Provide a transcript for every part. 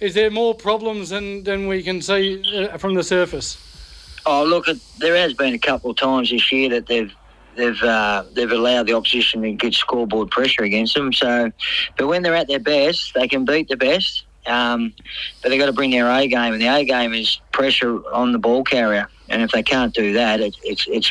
is there more problems than we can see from the surface? Oh, look, there has been a couple of times this year that they've allowed the opposition to get scoreboard pressure against them. So, but when they're at their best, they can beat the best. But they've got to bring their A game, and the A game is pressure on the ball carrier. And if they can't do that, it's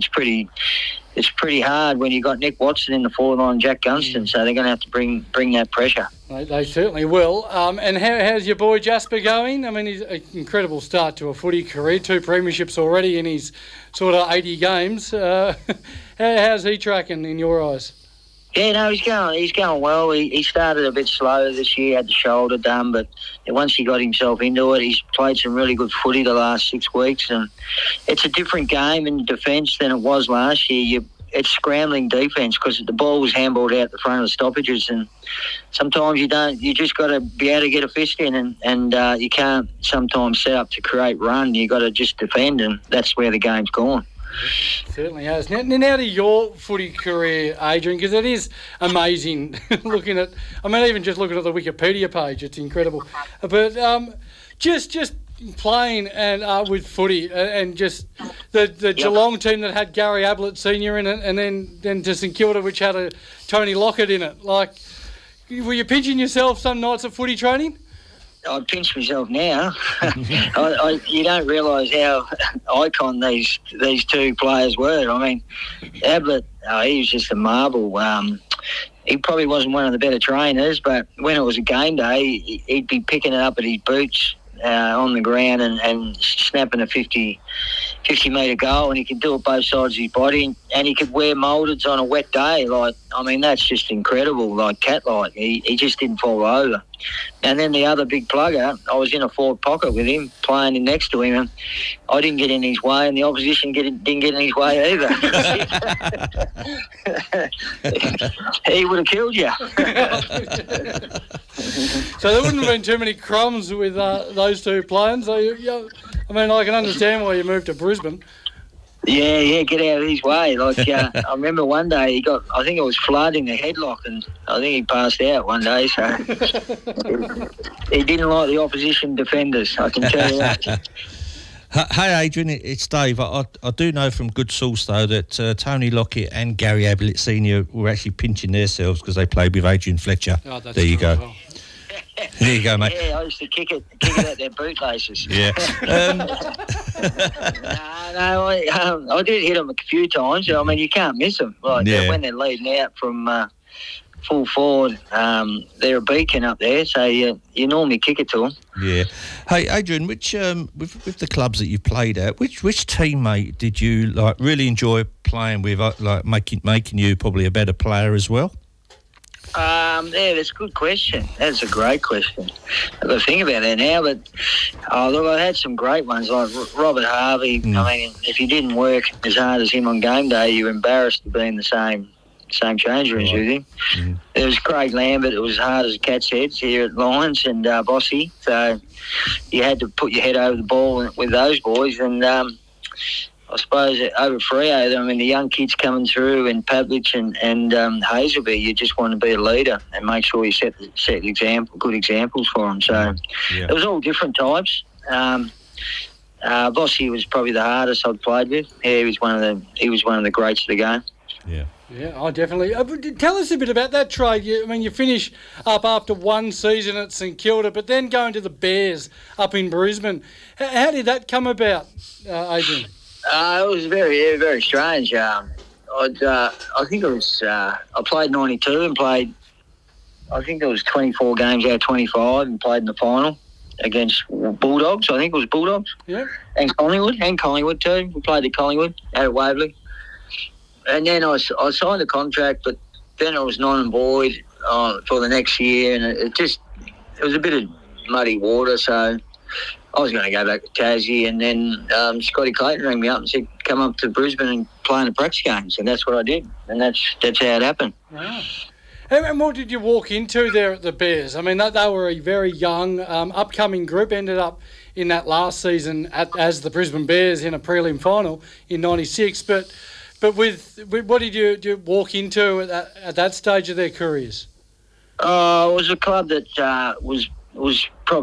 pretty hard when you've got Nick Watson in the forward line, Jack Gunston. So they're going to have to bring that pressure. They certainly will. And how's your boy Jasper going? I mean, he's an incredible start to a footy career. 2 premierships already in his sort of 80 games. How's he tracking in your eyes? Yeah, no, he's going well. He started a bit slow this year, had the shoulder done, but once he got himself into it, he's played some really good footy the last 6 weeks, and it's a different game in defence than it was last year. It's scrambling defence because the ball was handballed out the front of the stoppages, and sometimes you just got to be able to get a fist in, and you can't sometimes set up to create run. You got to just defend, and that's where the game's gone. Certainly has. Now to your footy career, Adrian, because it is amazing looking at, I mean, even just looking at the Wikipedia page, it's incredible. But just playing and with footy and just the Geelong team that had Gary Ablett Senior in it, and then to St Kilda, which had a Tony Lockett in it. Like, were you pinching yourself some nights at footy training? I pinch myself now. You don't realise how icon these 2 players were. I mean, Ablett, he was just a marvel. He probably wasn't one of the better trainers, but when it was a game day, he'd be picking it up at his boots on the ground and snapping a 50-metre goal, and he could do it both sides of his body, and he could wear mouldeds on a wet day. Like, I mean, that's just incredible, like cat-like. He just didn't fall over. And then the other big plugger, I was in a forward pocket with him, playing in next to him, and I didn't get in his way, and the opposition didn't get in his way either. He would have killed you. So there wouldn't have been too many crumbs with those 2 playing. So, I mean, I can understand why you moved to Brisbane. Yeah, get out of his way. Like, I remember one day I think it was flood in the headlock, and I think he passed out one day, so he didn't like the opposition defenders, I can tell you that. Hey, Adrian, it's Dave. I do know from good source, though, that Tony Lockett and Gary Ablett Senior were actually pinching themselves because they played with Adrian Fletcher. Oh, that's there you go. Well. There you go, mate. Yeah, I used to kick it at their bootlaces. Yeah. I did hit them a few times. I mean, you can't miss them. Like, when they're leading out from full forward, they're a beacon up there, so you normally kick it to them. Yeah. Hey, Adrian, which with the clubs that you played at, which teammate did you really enjoy playing with, making you probably a better player as well? That's a good question. That's a great question. I've got to think about that now, but look, I had some great ones like Robert Harvey. I mean, if you didn't work as hard as him on game day, you were embarrassed to be in the same change rooms with him. There was Craig Lambert. It was as hard as a cat's head here at Lions, and Bossy. So you had to put your head over the ball with those boys, and I suppose over Freo, I mean, the young kids coming through, and Pavlich and Hazelby, you just want to be a leader and make sure you set good examples for them. So it was all different types. Bossy was probably the hardest I'd played with. Yeah, he was one of the greats of the game. Yeah. Yeah, definitely. Tell us a bit about that trade. You finish up after one season at St Kilda, but then going to the Bears up in Brisbane. How did that come about, Adrian? It was very, very strange. I think it was. I played 92 and played. I think there was 24 games out of 25 and played in the final against Bulldogs. I think it was Bulldogs. Yeah. And Collingwood too. We played at Collingwood out at Waverley. And then I signed a contract, but then I was non and void for the next year, and it was a bit of muddy water, so I was going to go back to Tassie, and then Scotty Clayton rang me up and said, come up to Brisbane and play in the practice games, and that's what I did, and that's how it happened. Wow. And what did you walk into there at the Bears? I mean, they were a very young, upcoming group, ended up in that last season as the Brisbane Bears in a prelim final in 96, but with what did you walk into at that stage of their careers? It was a club that was probably